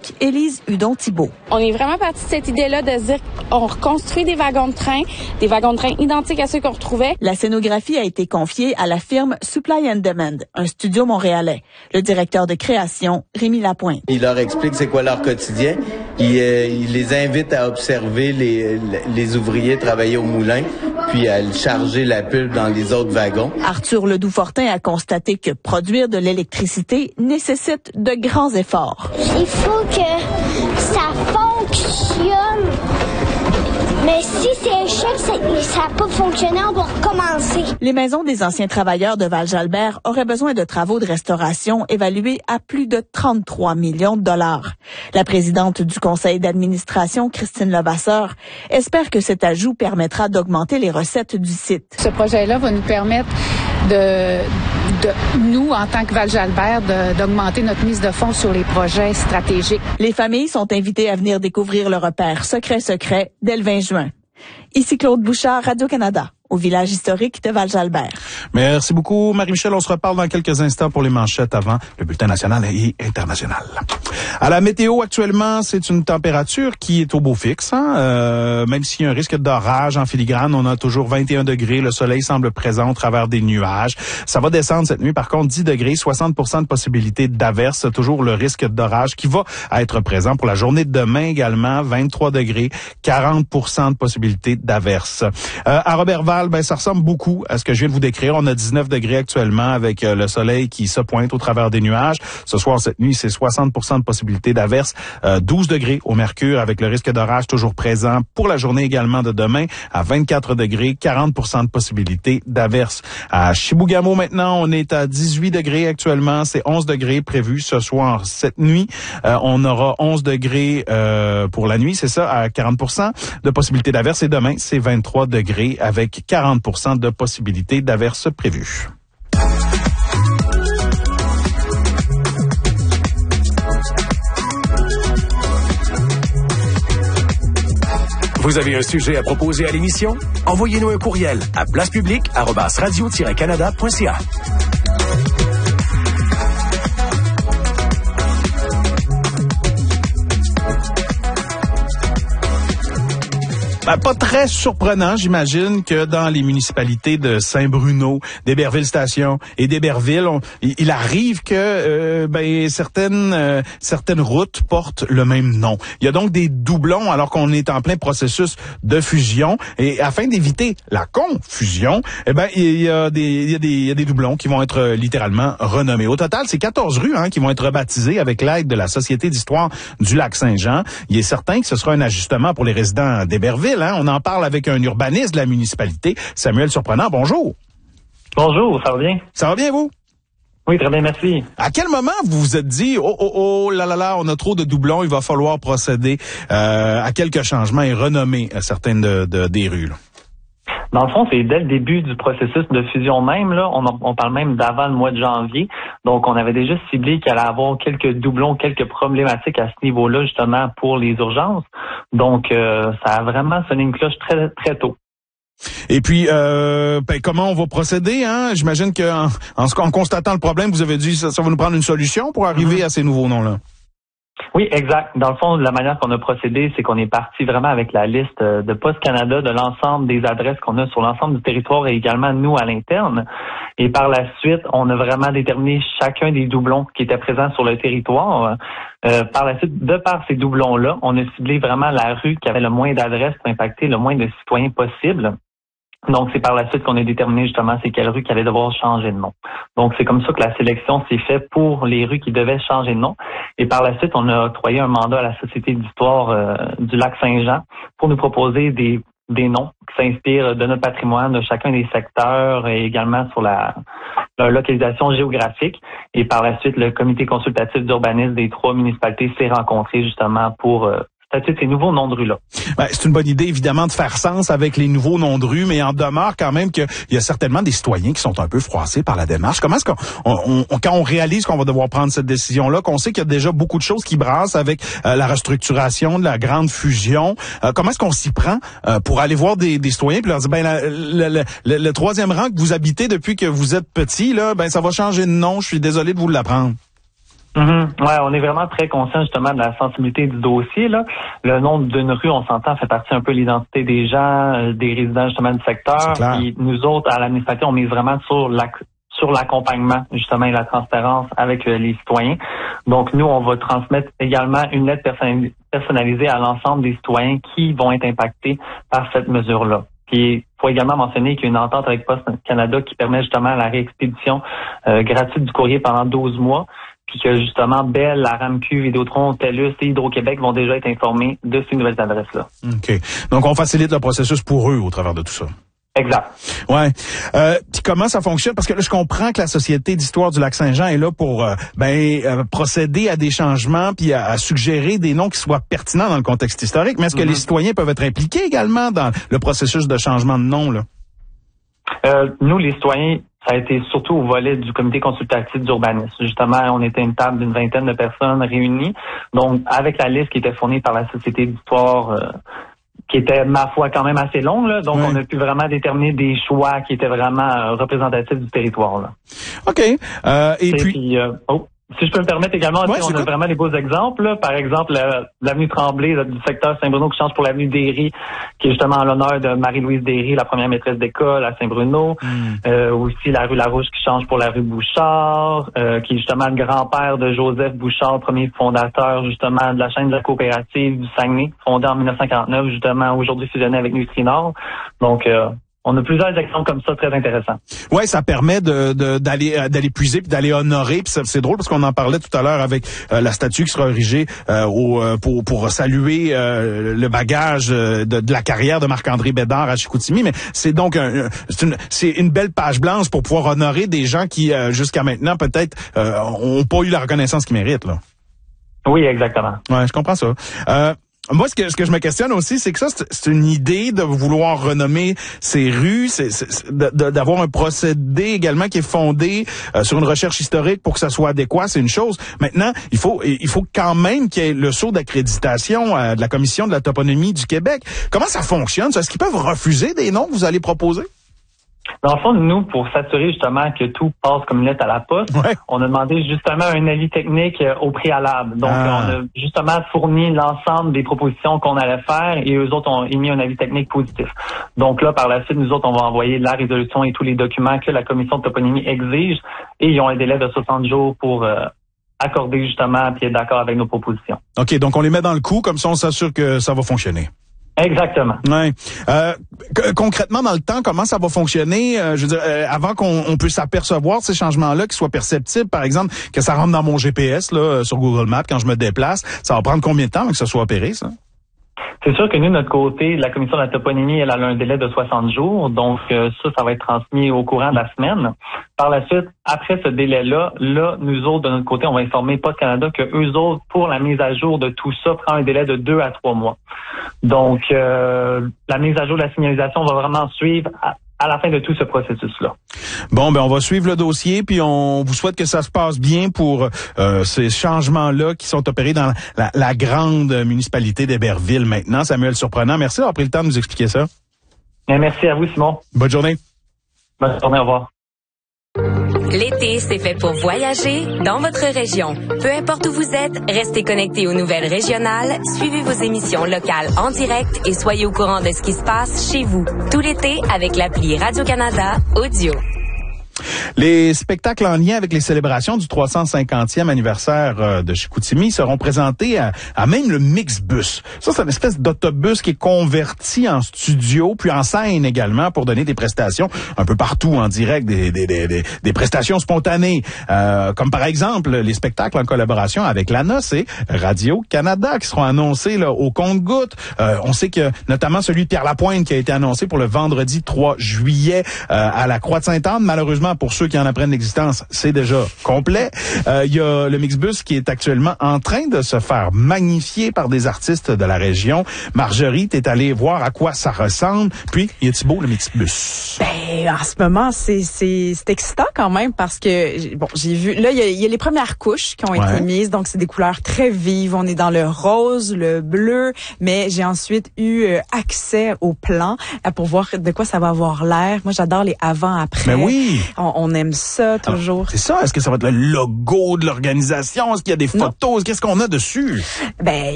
explique Élise Hudon-Thibault. On est vraiment parti de cette idée-là de dire qu'on reconstruit des wagons de train identiques à ceux qu'on retrouvait. La scénographie a été confiée à la firme Supply and Demand, un studio montréalais. Le directeur de création, Rémi Lapointe. Il leur explique c'est quoi leur quotidien. Il les invite à observer les ouvriers travailler au moulin, puis à charger la pulpe dans les autres wagons. Arthur Ledoux-Fortin a constaté que produire de l'électricité nécessite de grands efforts. Il faut que ça fonctionne. Mais si c'est échec, ça n'a pas fonctionné, on doit recommencer. Les maisons des anciens travailleurs de Val-Jalbert auraient besoin de travaux de restauration évalués à plus de 33 millions de dollars. La présidente du conseil d'administration, Christine Levasseur, espère que cet ajout permettra d'augmenter les recettes du site. Ce projet-là va nous permettre nous, en tant que Val-Jalbert, d'augmenter notre mise de fonds sur les projets stratégiques. Les familles sont invitées à venir découvrir le repère secret dès le 20 juin. Ici Claude Bouchard, Radio-Canada, au village historique de Val-Jalbert. Merci beaucoup, Marie-Michel. On se reparle dans quelques instants pour les manchettes avant le bulletin national et international. À la météo, actuellement, c'est une température qui est au beau fixe. Même s'il y a un risque d'orage en filigrane, on a toujours 21 degrés. Le soleil semble présent au travers des nuages. Ça va descendre cette nuit. Par contre, 10 degrés, 60% de possibilité d'averse. Toujours le risque d'orage qui va être présent pour la journée de demain également. 23 degrés, 40% de possibilité d'averse. À Robertval, ça ressemble beaucoup à ce que je viens de vous décrire. On a 19 degrés actuellement avec le soleil qui se pointe au travers des nuages. Ce soir, cette nuit, c'est 60% de possibilité d'averse. 12 degrés au mercure avec le risque d'orage toujours présent pour la journée également de demain. À 24 degrés, 40% de possibilité d'averse. À Chibougamau, maintenant, on est à 18 degrés actuellement. C'est 11 degrés prévus ce soir. Cette nuit, on aura 11 degrés pour la nuit, c'est ça, à 40% de possibilité d'averse. Et demain, c'est 23 degrés avec 40% de possibilité d'averse prévue. Vous avez un sujet à proposer à l'émission? Envoyez-nous un courriel à placepublique@radio-canada.ca. Pas très surprenant, j'imagine, que dans les municipalités de Saint-Bruno, d'Héberville-Station et d'Héberville, il arrive que certaines routes portent le même nom. Il y a donc des doublons alors qu'on est en plein processus de fusion. Et afin d'éviter la confusion, il y a des doublons qui vont être littéralement renommés. Au total, c'est 14 rues qui vont être rebaptisées avec l'aide de la Société d'histoire du Lac-Saint-Jean. Il est certain que ce sera un ajustement pour les résidents d'Héberville. On en parle avec un urbaniste de la municipalité, Samuel Surprenant. Bonjour. Bonjour, ça va bien? Ça va bien, vous? Oui, très bien, merci. À quel moment vous vous êtes dit, là, on a trop de doublons, il va falloir procéder à quelques changements et renommer certaines des rues, là? Dans le fond, c'est dès le début du processus de fusion même, là, on parle même d'avant le mois de janvier. Donc, on avait déjà ciblé qu'il allait avoir quelques doublons, quelques problématiques à ce niveau-là, justement, pour les urgences. Donc, ça a vraiment sonné une cloche très, très tôt. Et puis, comment on va procéder, J'imagine en constatant le problème, vous avez dit ça va nous prendre une solution pour arriver à ces nouveaux noms-là. Oui, exact. Dans le fond, la manière qu'on a procédé, c'est qu'on est parti vraiment avec la liste de Poste Canada de l'ensemble des adresses qu'on a sur l'ensemble du territoire et également nous à l'interne. Et par la suite, on a vraiment déterminé chacun des doublons qui étaient présents sur le territoire. Par la suite, de par ces doublons-là, on a ciblé vraiment la rue qui avait le moins d'adresses pour impacter le moins de citoyens possible. Donc, c'est par la suite qu'on a déterminé justement c'est quelle rue qui allait devoir changer de nom. Donc, c'est comme ça que la sélection s'est faite pour les rues qui devaient changer de nom. Et par la suite, on a octroyé un mandat à la Société d'histoire du Lac-Saint-Jean pour nous proposer des noms qui s'inspirent de notre patrimoine, de chacun des secteurs et également sur leur localisation géographique. Et par la suite, le comité consultatif d'urbanisme des 3 municipalités s'est rencontré justement pour ces nouveaux noms de rue-là. C'est une bonne idée, évidemment, de faire sens avec les nouveaux noms de rue, mais en demeure quand même qu'il y a certainement des citoyens qui sont un peu froissés par la démarche. Comment est-ce quand on réalise qu'on va devoir prendre cette décision-là, qu'on sait qu'il y a déjà beaucoup de choses qui brassent avec la restructuration, de la grande fusion, comment est-ce qu'on s'y prend pour aller voir des citoyens et leur dire, le 3e rang que vous habitez depuis que vous êtes petit, là, ça va changer de nom, je suis désolé de vous l'apprendre. Ouais, on est vraiment très conscient justement de la sensibilité du dossier, là. Le nom d'une rue, on s'entend, fait partie un peu de l'identité des gens, des résidents justement du secteur. Puis nous autres, à l'administration, on mise vraiment sur l'accompagnement justement et la transparence avec les citoyens. Donc nous, on va transmettre également une lettre personnalisée à l'ensemble des citoyens qui vont être impactés par cette mesure-là. Puis il faut également mentionner qu'il y a une entente avec Poste Canada qui permet justement la réexpédition gratuite du courrier pendant 12 mois. Puis que justement, Bell, la RAMQ, Vidéotron, TELUS et Hydro-Québec vont déjà être informés de ces nouvelles adresses-là. OK. Donc, on facilite le processus pour eux au travers de tout ça. Exact. Ouais. Puis comment ça fonctionne? Parce que là, je comprends que la Société d'histoire du Lac-Saint-Jean est là pour procéder à des changements puis à suggérer des noms qui soient pertinents dans le contexte historique. Mais est-ce que les citoyens peuvent être impliqués également dans le processus de changement de nom, là? Nous, les citoyens, ça a été surtout au volet du comité consultatif d'urbanisme. Justement, on était une table d'une 20aine de personnes réunies. Donc, avec la liste qui était fournie par la Société d'histoire, qui était, ma foi, quand même assez longue, là. Donc, on a pu vraiment déterminer des choix qui étaient vraiment représentatifs du territoire, là. OK. Et puis si je peux me permettre également, on a vraiment des beaux exemples, là. Par exemple, l'avenue Tremblay du secteur Saint-Bruno qui change pour l'avenue Derry, qui est justement en l'honneur de Marie-Louise Derry, la première maîtresse d'école à Saint-Bruno. Aussi la rue Larouche qui change pour la rue Bouchard, qui est justement le grand-père de Joseph Bouchard, premier fondateur justement de la chaîne de la coopérative du Saguenay, fondée en 1949, justement aujourd'hui fusionnée avec Nutrinor. Donc on a plusieurs exemples comme ça très intéressants. Ouais, ça permet d'aller puiser puis d'aller honorer. Puis c'est drôle parce qu'on en parlait tout à l'heure avec la statue qui sera érigée pour saluer le bagage de la carrière de Marc-André Bédard à Chicoutimi. Mais c'est donc c'est une belle page blanche pour pouvoir honorer des gens qui jusqu'à maintenant peut-être ont pas eu la reconnaissance qu'ils méritent, là. Oui, exactement. Ouais, je comprends ça. Moi, ce que je me questionne aussi, c'est que ça, c'est une idée de vouloir renommer ces rues, d'avoir un procédé également qui est fondé sur une recherche historique pour que ça soit adéquat, c'est une chose. Maintenant, il faut quand même qu'il y ait le sceau d'accréditation de la Commission de la toponymie du Québec. Comment ça fonctionne? Est-ce qu'ils peuvent refuser des noms que vous allez proposer? Dans le fond, nous, pour s'assurer justement que tout passe comme une lettre à la poste, on a demandé justement un avis technique au préalable. Donc, on a justement fourni l'ensemble des propositions qu'on allait faire et eux autres ont émis un avis technique positif. Donc là, par la suite, nous autres, on va envoyer la résolution et tous les documents que la commission de toponymie exige et ils ont un délai de 60 jours pour accorder justement puis être d'accord avec nos propositions. OK, donc on les met dans le coup, comme ça on s'assure que ça va fonctionner. Exactement. Ouais. Concrètement, dans le temps, comment ça va fonctionner? Je veux dire, avant qu'on puisse apercevoir ces changements-là, qu'ils soient perceptibles, par exemple, que ça rentre dans mon GPS là sur Google Maps quand je me déplace, ça va prendre combien de temps avant que ça soit opéré, ça? C'est sûr que nous, de notre côté, la commission de la toponymie, elle a un délai de 60 jours. Donc, ça va être transmis au courant de la semaine. Par la suite, après ce délai-là, nous autres, de notre côté, on va informer Poste Canada que eux autres, pour la mise à jour de tout ça, prend un délai de 2 à 3 mois. Donc, la mise à jour de la signalisation va vraiment suivre à la fin de tout ce processus-là. Bon, on va suivre le dossier, puis on vous souhaite que ça se passe bien pour ces changements-là qui sont opérés dans la grande municipalité d'Héberville maintenant. Samuel Surprenant, merci d'avoir pris le temps de nous expliquer ça. Merci à vous, Simon. Bonne journée. Bonne journée, au revoir. L'été, c'est fait pour voyager dans votre région. Peu importe où vous êtes, restez connectés aux nouvelles régionales, suivez vos émissions locales en direct et soyez au courant de ce qui se passe chez vous. Tout l'été avec l'appli Radio-Canada Audio. Les spectacles en lien avec les célébrations du 350e anniversaire de Chicoutimi seront présentés à même le Mixbus. Ça, c'est une espèce d'autobus qui est converti en studio, puis en scène également, pour donner des prestations un peu partout en direct, des prestations spontanées. Comme par exemple, les spectacles en collaboration avec l'ANOS et Radio-Canada qui seront annoncés là, au compte-gouttes. On sait que notamment celui de Pierre Lapointe qui a été annoncé pour le vendredi 3 juillet à la Croix-de-Sainte-Anne. Malheureusement, pour ceux qui en apprennent l'existence, c'est déjà complet. Il y a le Mixbus qui est actuellement en train de se faire magnifier par des artistes de la région. Marjorie, t'es allée voir à quoi ça ressemble. Puis, il est beau le Mixbus? Ben, en ce moment, c'est excitant quand même parce que, bon, j'ai vu, là, il y a les premières couches qui ont été mises. Donc, c'est des couleurs très vives. On est dans le rose, le bleu, mais j'ai ensuite eu accès au plan pour voir de quoi ça va avoir l'air. Moi, j'adore les avant-après. Mais oui! On aime ça toujours. Alors, c'est ça. Est-ce que ça va être le logo de l'organisation? Est-ce qu'il y a des photos? Qu'est-ce qu'on a dessus? Ben,